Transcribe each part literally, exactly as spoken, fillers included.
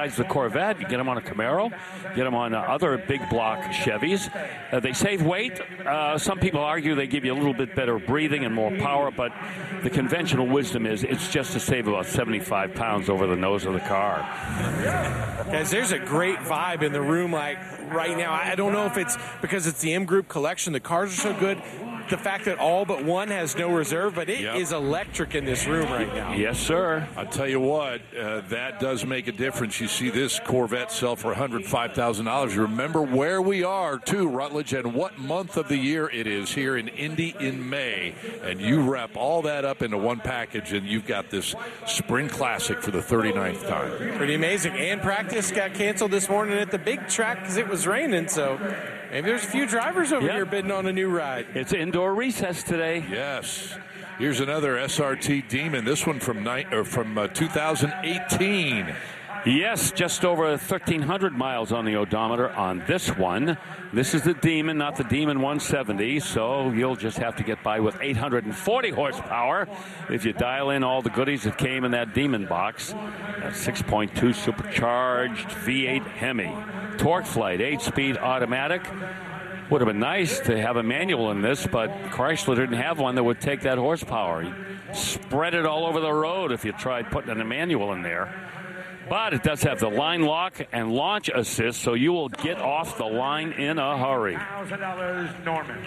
besides the Corvette, you get them on a Camaro, get them on uh, other big block Chevys. Uh, they save weight. Uh, some people argue they give you a little bit better breathing and more power, but the conventional wisdom is it's just to save about seventy-five pounds over the nose of the car. Guys, there's a great vibe in the room like right now. I don't know if it's because it's the M Group collection, the cars are so good, the fact that all but one has no reserve, but it yep. is electric in this room right now. Yes, sir. I'll tell you what, uh, that does make a difference. You see this Corvette sell for one hundred five thousand dollars. You remember where we are, too, Rutledge, and what month of the year it is here in Indy in May. And you wrap all that up into one package, and you've got this Spring Classic for the thirty-ninth time. Pretty amazing. And practice got canceled this morning at the big track because it was raining, so maybe there's a few drivers over yep. here bidding on a new ride. It's indoor recess today. Yes. Here's another S R T Demon. This one from night or from uh, two thousand eighteen. Yes, just over thirteen hundred miles on the odometer on this one. This is the Demon, not the Demon one seventy, so you'll just have to get by with eight hundred forty horsepower if you dial in all the goodies that came in that Demon box. That six point two supercharged V eight Hemi. Torque Flight, eight-speed automatic. Would have been nice to have a manual in this, but Chrysler didn't have one that would take that horsepower. You spread it all over the road if you tried putting a manual in there. But it does have the line lock and launch assist, so you will get off the line in a hurry. one thousand dollars Norman.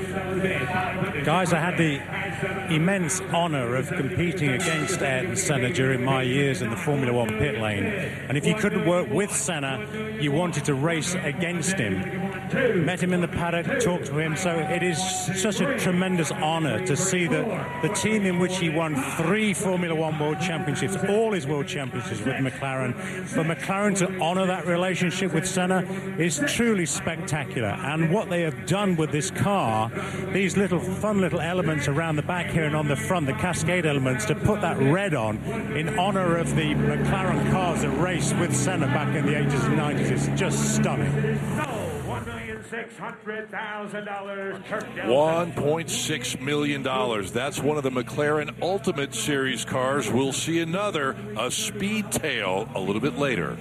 Guys, I had the immense honor of competing against Ayrton Senna during my years in the Formula One pit lane. And if you couldn't work with Senna, you wanted to race against him. Met him in the paddock, talked to him, so it is such a tremendous honor to see that the team in which he won three Formula One World Championships, all his World Championships with McLaren, for McLaren to honor that relationship with Senna is truly spectacular. And what they have done with this car, these little fun little elements around the back here and on the front, the Cascade elements, to put that red on in honor of the McLaren cars that raced with Senna back in the eighties and nineties is just stunning. one million six hundred thousand dollars. one point six million dollars. That's one of the McLaren Ultimate Series cars. We'll see another, a Speedtail, a little bit later.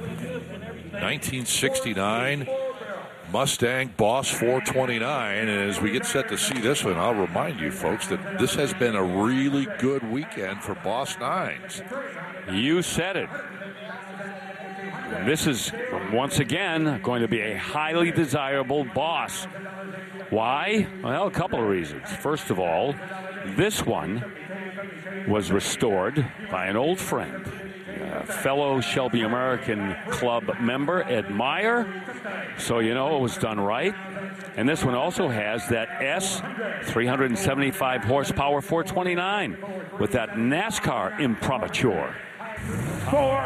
nineteen sixty-nine Mustang Boss four twenty-nine. And as we get set to see this one, I'll remind you, folks, that this has been a really good weekend for Boss nines. You said it. This is, once again, going to be a highly desirable Boss. Why? Well, a couple of reasons. First of all, this one was restored by an old friend, a fellow Shelby American Club member, Ed Meyer. So you know it was done right. And this one also has that S three seventy-five horsepower four twenty-nine with that NASCAR imprimatur. four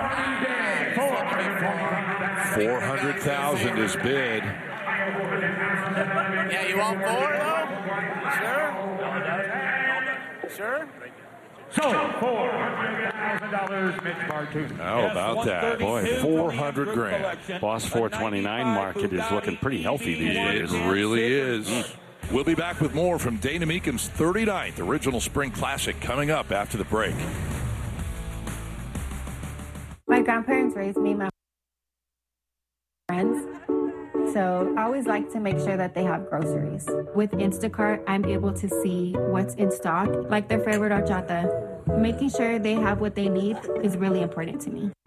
hundred thousand is bid. Yeah, you want four, though? Sure? Sure? So, four hundred thousand dollars, Mitch Martin. How about that? Boy, four hundred grand. Boss four twenty-nine market is looking pretty healthy these days. It really is. Mm. We'll be back with more from Dana Meekum's thirty-ninth Original Spring Classic coming up after the break. My grandparents raised me, my friends, so I always like to make sure that they have groceries. With Instacart, I'm able to see what's in stock, like their favorite horchata. Making sure they have what they need is really important to me.